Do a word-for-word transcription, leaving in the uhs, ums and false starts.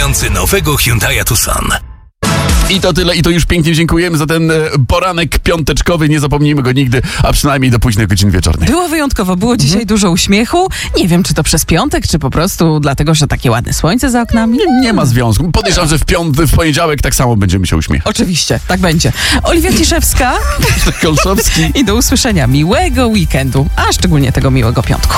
prezentujący nowego Hyundai Tucson. I to tyle, i to już pięknie dziękujemy za ten e, poranek piąteczkowy. Nie zapomnijmy go nigdy, a przynajmniej do późnych godzin wieczornych. Było wyjątkowo, było dzisiaj mhm. dużo uśmiechu. Nie wiem, czy to przez piątek, czy po prostu dlatego, że takie ładne słońce za oknami. Nie, nie ma związku. Podejrzewam, że w, piąt, w poniedziałek tak samo będziemy się uśmiechać. Oczywiście, tak będzie. Oliwia Ciszewska Kolszowski. I do usłyszenia. Miłego weekendu, a szczególnie tego miłego piątku.